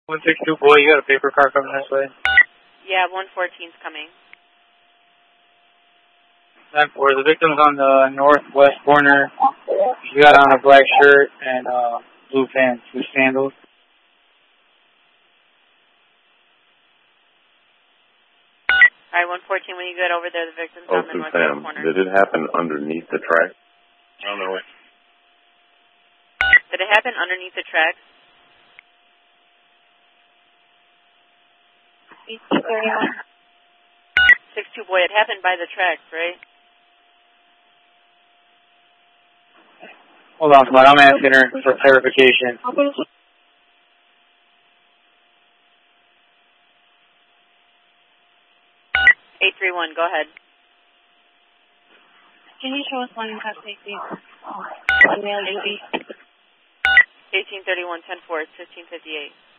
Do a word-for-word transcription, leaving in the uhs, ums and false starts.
one six two boy, you got a paper car coming this way? Yeah, one fourteen's coming. nine four, the victim's on the northwest corner. She got on a black shirt and uh, blue pants with sandals. Alright, one fourteen, when you get over there, the victim's on the northwest Sam, corner. did it happen underneath the track? I don't know what. Did it happen underneath the tracks? six two boy, it happened by the tracks, right? Hold on, but I'm asking her for clarification. eight three one, go ahead. Can you show us one in class safety? eighteen thirty-one, ten four, it's fifteen fifty-eight.